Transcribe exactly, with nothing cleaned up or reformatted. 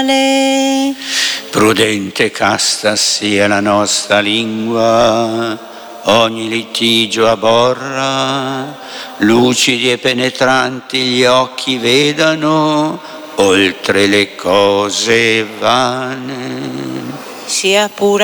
Prudente e casta sia la nostra lingua, ogni litigio aborra, lucidi e penetranti gli occhi vedano, oltre le cose vane. Sia pura